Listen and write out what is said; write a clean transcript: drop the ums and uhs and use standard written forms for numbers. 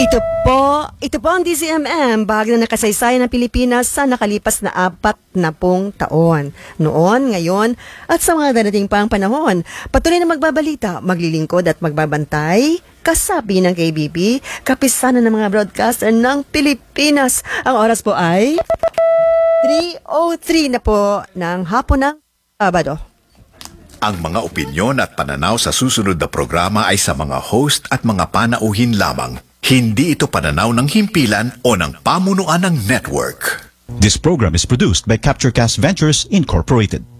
Ito po ang DZMM, bahagi na nakasaysayan ng Pilipinas sa nakalipas na 40 taon. Noon, ngayon, at sa mga darating pang panahon, patuloy na magbabalita, maglilingkod at magbabantay, kasabi ng KBP, kapisanan ng mga broadcaster ng Pilipinas. Ang oras po ay 3:03 na po ng hapon ng Sabado. Ang mga opinyon at pananaw sa susunod na programa ay sa mga host at mga panauhin lamang. Hindi ito pananaw ng himpilan o ng pamunuan ng network. This program is produced by CaptureCast Ventures Incorporated.